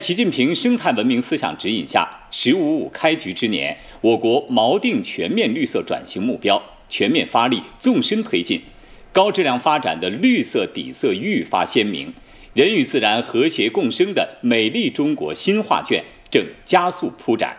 习近平生态文明思想指引下，“15+5”开局之年，我国锚定全面绿色转型目标，全面发力，纵深推进，高质量发展的绿色底色愈发鲜明，人与自然和谐共生的美丽中国新画卷正加速铺展。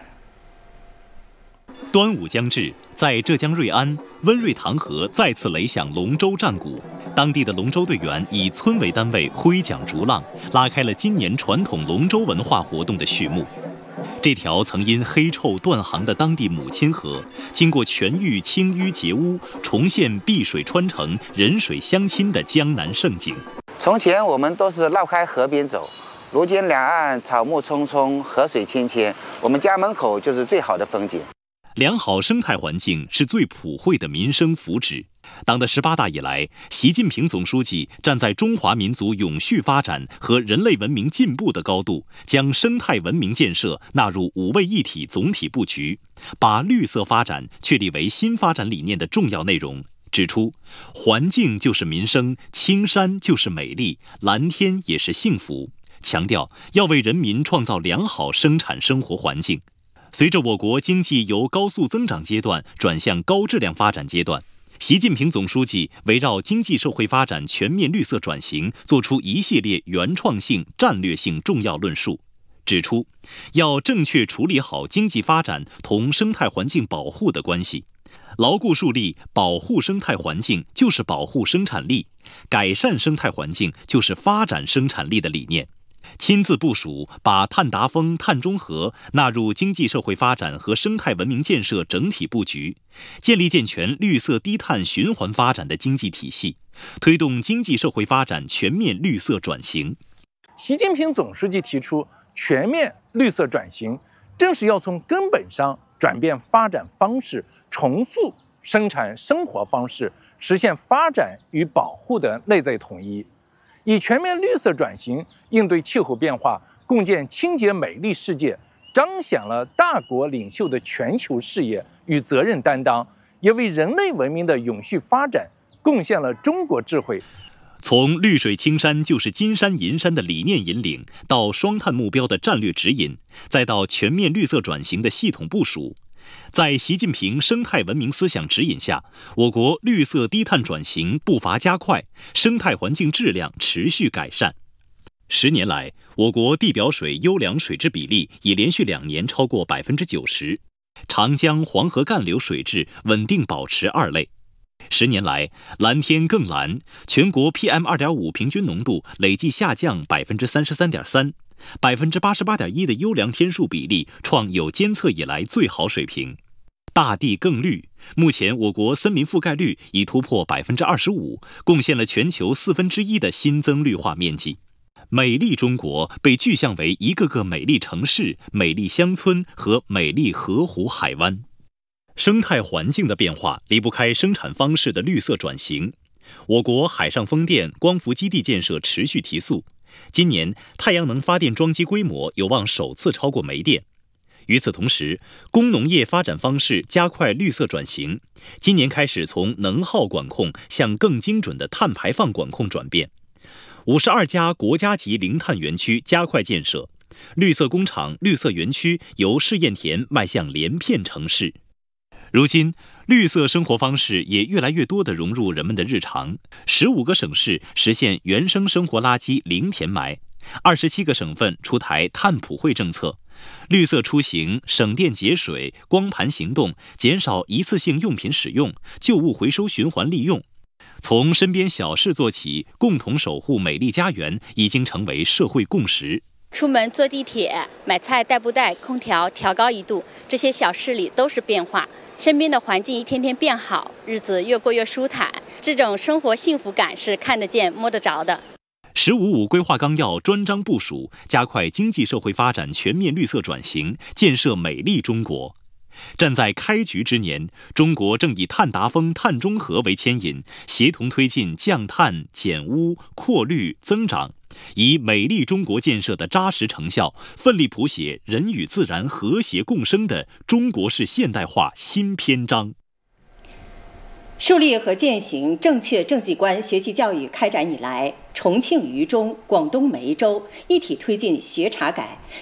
端午将至，在浙江瑞安，温瑞塘河再次擂响龙舟战鼓。当地的龙舟队员以村为单位挥桨逐浪，拉开了今年传统龙舟文化活动的序幕。这条曾因黑臭断航的当地母亲河，经过全域清淤洁污，重现碧水穿城、人水相亲的江南盛景。 从前我们都是绕开河边走，如今两岸草木葱葱，河水清清，我们家门口就是最好的风景。 良好生态环境是最普惠的民生福祉。党的18大以来，习近平总书记站在中华民族永续发展和人类文明进步的高度，将生态文明建设纳入5位一体总体布局，把绿色发展确立为新发展理念的重要内容。指出，环境就是民生，青山就是美丽，蓝天也是幸福。强调要为人民创造良好生产生活环境。随着我国经济由高速增长阶段转向高质量发展阶段，习近平总书记围绕经济社会发展全面绿色转型作出一系列原创性、战略性重要论述，指出要正确处理好经济发展同生态环境保护的关系，牢固树立保护生态环境就是保护生产力，改善生态环境就是发展生产力的理念。亲自部署把碳达峰、碳中和纳入经济社会发展和生态文明建设整体布局，建立健全绿色低碳循环发展的经济体系，推动经济社会发展全面绿色转型。 习近平总书记提出全面绿色转型，正是要从根本上转变发展方式，重塑生产生活方式，实现发展与保护的内在统一。以全面绿色转型应对气候变化，共建清洁美丽世界，彰显了大国领袖的全球视野与责任担当，也为人类文明的永续发展贡献了中国智慧。 从绿水青山就是金山银山的理念引领，到双碳目标的战略指引，再到全面绿色转型的系统部署，在习近平生态文明思想指引下，我国绿色低碳转型步伐加快，生态环境质量持续改善。10年来，我国地表水优良水质比例已连续2年超过90%，长江、黄河干流水质稳定保持2类。10年来，蓝天更蓝，全国 PM2.5 平均浓度累计下降 33.3%，88.1% 的优良天数比例创有监测以来最好水平。大地更绿，目前我国森林覆盖率已突破 25%， 贡献了全球1/4的新增绿化面积。美丽中国被具象为一个个美丽城市、美丽乡村和美丽河湖海湾。生态环境的变化离不开生产方式的绿色转型。我国海上风电、光伏基地建设持续提速，今年太阳能发电装机规模有望首次超过煤电。与此同时，工农业发展方式加快绿色转型，今年开始从能耗管控向更精准的碳排放管控转变。52家国家级零碳园区加快建设，绿色工厂、绿色园区由试验田迈向连片城市。如今，绿色生活方式也越来越多地融入人们的日常。15个省市实现原生生活垃圾零填埋，27个省份出台碳普惠政策，绿色出行、省电节水、光盘行动、减少一次性用品使用、旧物回收循环利用。从身边小事做起，共同守护美丽家园已经成为社会共识。 出门坐地铁、买菜带不带、空调调高1度，这些小事里都是变化。身边的环境一天天变好，日子越过越舒坦，这种生活幸福感是看得见摸得着的。 15+5规划纲要专章部署，加快经济社会发展全面绿色转型，建设美丽中国。站在开局之年，中国正以碳达峰、碳中和为牵引，协同推进降碳、减污、扩绿、增长，以美丽中国建设的扎实成效，奋力谱写人与自然和谐共生的中国式现代化新篇章。 树立和践行正确政绩观学习教育开展以来，重庆渝中、广东梅州一体推进学查改，